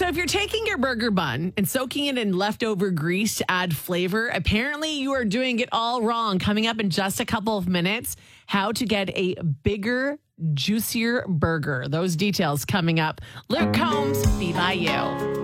So if you're taking your burger bun and soaking it in leftover grease to add flavor, apparently you are doing it all wrong. Coming up in just a couple of minutes, how to get a bigger, juicier burger. Those details coming up. Luke Combs, Be By You.